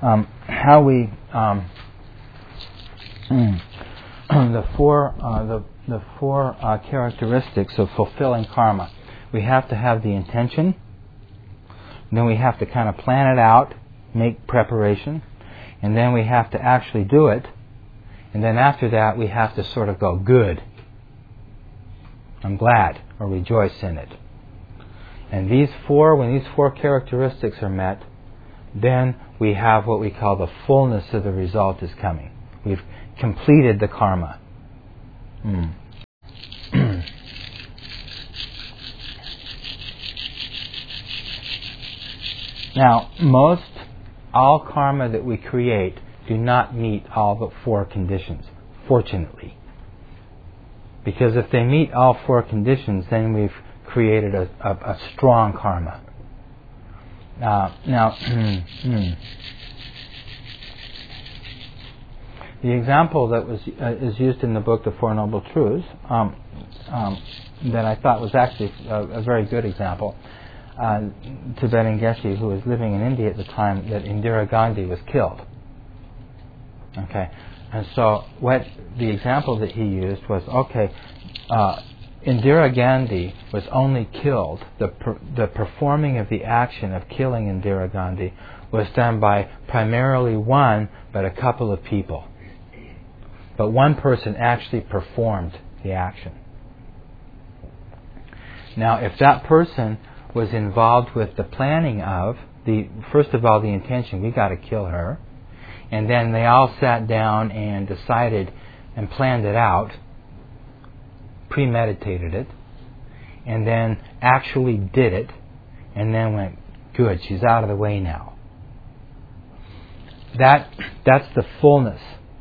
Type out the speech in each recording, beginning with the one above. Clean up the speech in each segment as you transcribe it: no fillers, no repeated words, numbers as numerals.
how we the four characteristics of fulfilling karma. We have to have the intention. Then we have to kind of plan it out, make preparation, and then we have to actually do it. And then after that, we have to sort of go, good, I'm glad, or rejoice in it. And when these four characteristics are met, then we have what we call the fullness of the result is coming. We've completed the karma. Now, all karma that we create do not meet all but four conditions, fortunately. Because if they meet all four conditions, then we've created a strong karma. The example that is used in the book, The Four Noble Truths, that I thought was actually a very good example. Tibetan Geshe, who was living in India at the time that Indira Gandhi was killed. Okay, and so what the example that he used was, Indira Gandhi was only killed, the performing of the action of killing Indira Gandhi was done by primarily one, but a couple of people. But one person actually performed the action. Now, if that person was involved with the planning of, first of all, the intention, we got to kill her, and then they all sat down and decided and planned it out, premeditated it, and then actually did it, and then went, good, she's out of the way now. That's the fullness.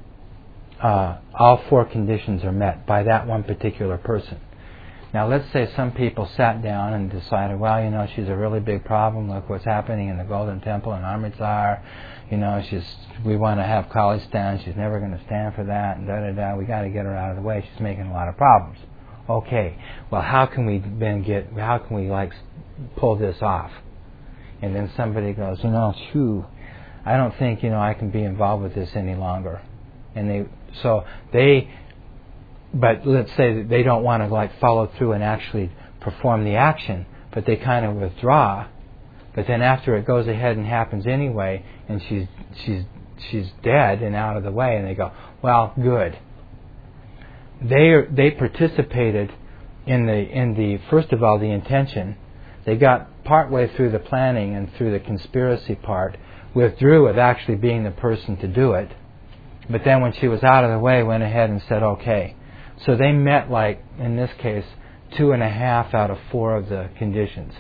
All four conditions are met by that one particular person. Now, let's say some people sat down and decided, well, she's a really big problem. Look what's happening in the Golden Temple in Amritsar. We want to have Kali stand. She's never going to stand for that. And da-da-da. We got to get her out of the way. She's making a lot of problems. Okay. Well, how can we pull this off? And then somebody goes, I don't think, I can be involved with this any longer. But let's say that they don't want to follow through and actually perform the action, but they kind of withdraw. But then after it goes ahead and happens anyway, and she's dead and out of the way, and they go, well, good. They participated in the first of all the intention. They got partway through the planning and through the conspiracy part, withdrew with actually being the person to do it. But then when she was out of the way, went ahead and said, okay. So they met, in this case, 2.5 out of 4 of the conditions.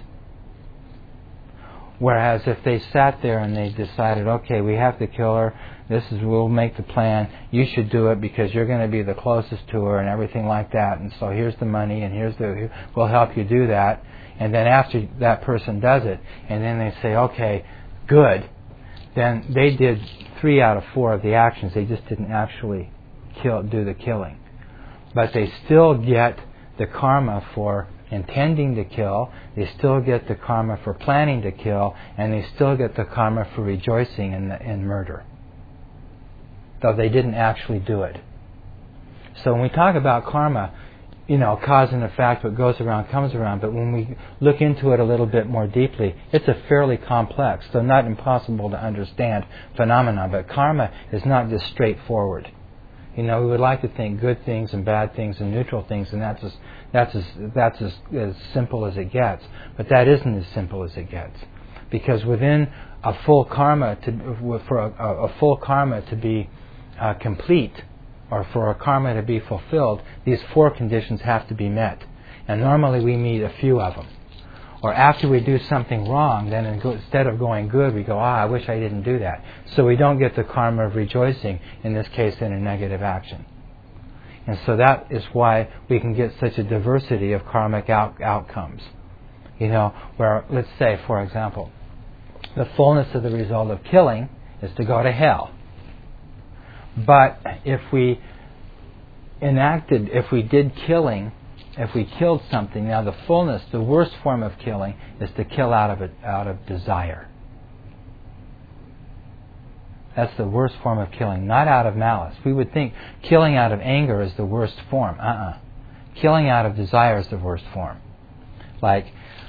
Whereas if they sat there and they decided, okay, we have to kill her, we'll make the plan, you should do it because you're going to be the closest to her and everything like that, and so here's the money and we'll help you do that. And then after that person does it, and then they say, okay, good, then they did 3 out of 4 of the actions. They just didn't actually do the killing. But they still get the karma for intending to kill, they still get the karma for planning to kill, and they still get the karma for rejoicing in murder, though they didn't actually do it. So when we talk about karma, cause and effect, what goes around comes around, but when we look into it a little bit more deeply, it's a fairly complex, though not impossible to understand phenomenon, but karma is not just straightforward. We would like to think good things and bad things and neutral things, and that's as simple as it gets. But that isn't as simple as it gets, because within a full karma for a full karma to be complete, or for a karma to be fulfilled, these 4 conditions have to be met, and normally we meet a few of them. Or after we do something wrong, then instead of going good, we go, I wish I didn't do that. So we don't get the karma of rejoicing, in this case, in a negative action. And so that is why we can get such a diversity of karmic outcomes. Where, let's say, for example, the fullness of the result of killing is to go to hell. But if we killed something, now the fullness, the worst form of killing is to kill out of desire. That's the worst form of killing, not out of malice. We would think killing out of anger is the worst form. Killing out of desire is the worst form. Like,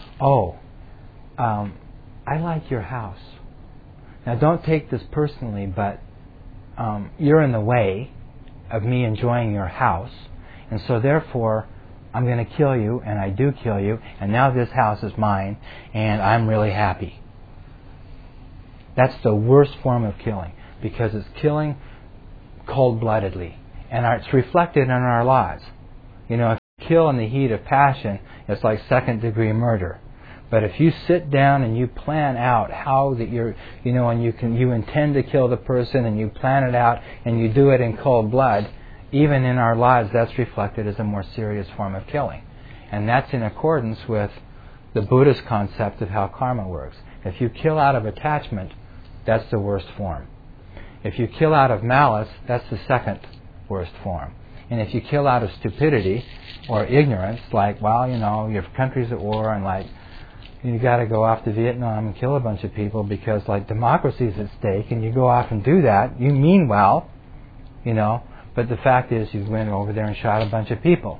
I like your house. Now don't take this personally, but you're in the way of me enjoying your house, and so therefore I'm going to kill you, and I do kill you, and now this house is mine, and I'm really happy. That's the worst form of killing, because it's killing cold-bloodedly, and it's reflected in our lives. You know, if you kill in the heat of passion, it's like second-degree murder. But if you sit down and you plan out how that you're, and you intend to kill the person, and you plan it out, and you do it in cold blood, even in our lives, that's reflected as a more serious form of killing. And that's in accordance with the Buddhist concept of how karma works. If you kill out of attachment, that's the worst form. If you kill out of malice, that's the second worst form. And if you kill out of stupidity or ignorance, like, your country's at war, and like, you got to go off to Vietnam and kill a bunch of people because like democracy's at stake, and you go off and do that, you mean well, but the fact is you went over there and shot a bunch of people.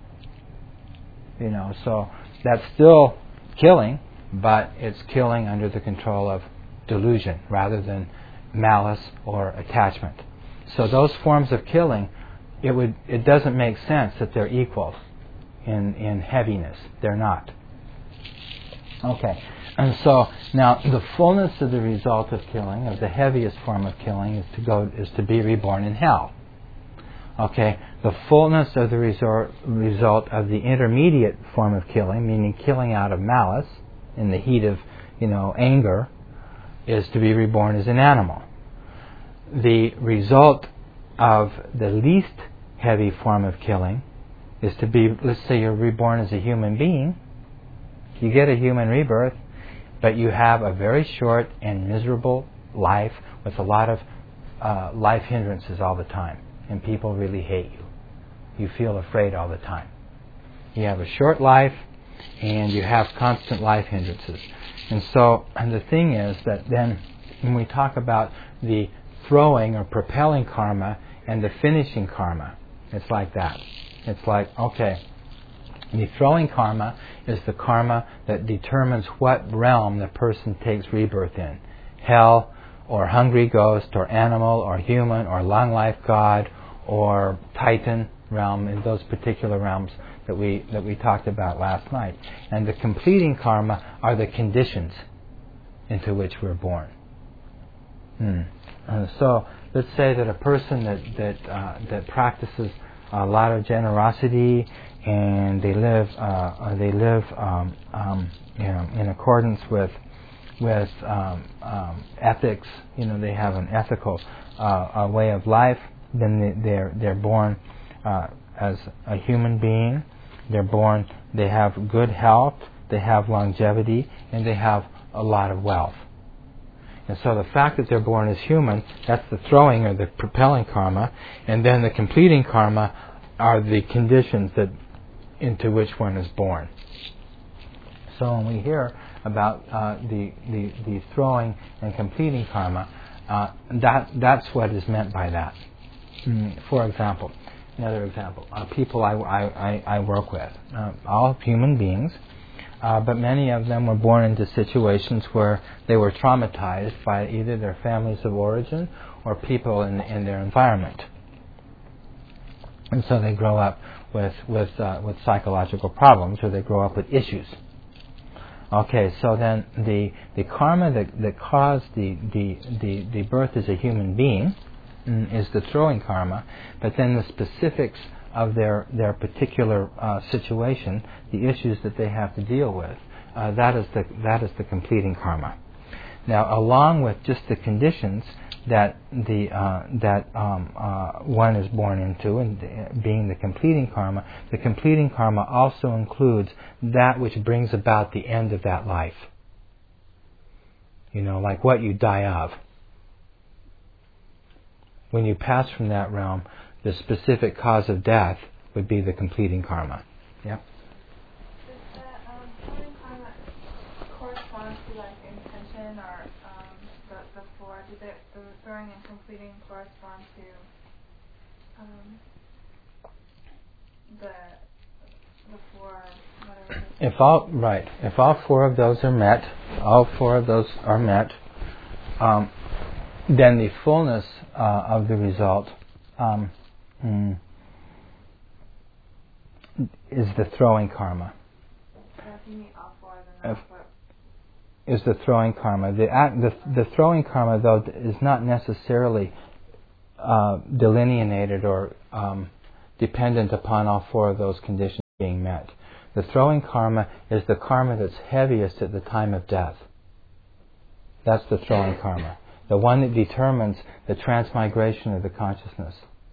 So that's still killing, but it's killing under the control of delusion rather than malice or attachment. So those forms of killing, it doesn't make sense that they're equal in heaviness. They're not. Okay, and so now the fullness of the result of killing, of the heaviest form of killing, is to be reborn in hell. Okay, the fullness of the result of the intermediate form of killing, meaning killing out of malice in the heat of anger, is to be reborn as an animal. The result of the least heavy form of killing is to be, let's say you're reborn as a human being. You get a human rebirth, but you have a very short and miserable life with a lot of life hindrances all the time. And people really hate you. You feel afraid all the time. You have a short life, and you have constant life hindrances. And the thing is that then when we talk about the throwing or propelling karma and the finishing karma, it's like that. It's like, okay, the throwing karma is the karma that determines what realm the person takes rebirth in. Hell, or hungry ghost, or animal, or human, or long life god, or Titan realm, in those particular realms that we talked about last night. And the completing karma are the conditions into which we're born. So let's say that a person that practices a lot of generosity, and they live in accordance with ethics. They have an ethical way of life. Then they're born as a human being. They're born. They have good health. They have longevity, and they have a lot of wealth. And so the fact that they're born as human, that's the throwing or the propelling karma, and then the completing karma are the conditions into which one is born. So when we hear about the throwing and completing karma, that's what is meant by that. For example, another example, people I work with, all human beings, but many of them were born into situations where they were traumatized by either their families of origin or people in their environment. And so they grow up with psychological problems, or they grow up with issues. Okay, so then the karma that caused the birth as a human being is the throwing karma, but then the specifics of their particular situation, the issues that they have to deal with, that is the completing karma. Now, along with just the conditions that one is born into, and being the completing karma also includes that which brings about the end of that life. Like what you die of. When you pass from that realm, the specific cause of death would be the completing karma. Yep. Does the throwing karma correspond to like intention or the four the throwing and completing correspond to the four, whatever. If all four of those are met, then the fullness of the result is the throwing karma. So if you meet all four, then that's what. Is the throwing karma. The throwing karma, though, is not necessarily delineated or dependent upon all four of those conditions being met. The throwing karma is the karma that's heaviest at the time of death. That's the throwing karma. The one that determines the transmigration of the consciousness.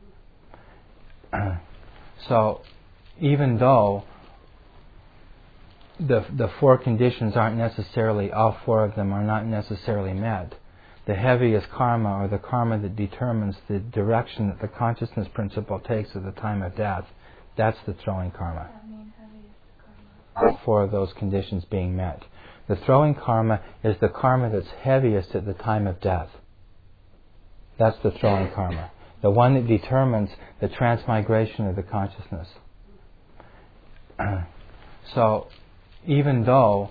So, even though the four conditions aren't necessarily, all four of them are not necessarily met, the heaviest karma, or the karma that determines the direction that the consciousness principle takes at the time of death, that's the throwing karma. That means heaviest karma. All four of those conditions being met. The throwing karma is the karma that's heaviest at the time of death. That's the throwing karma. The one that determines the transmigration of the consciousness. So, even though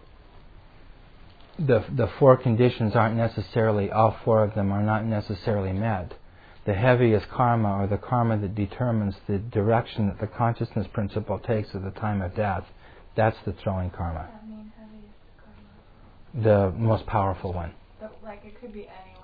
the four conditions aren't necessarily, all four of them are not necessarily met, the heaviest karma, or the karma that determines the direction that the consciousness principle takes at the time of death, that's the throwing karma. That means heaviest karma. The most powerful one. So, like, it could be any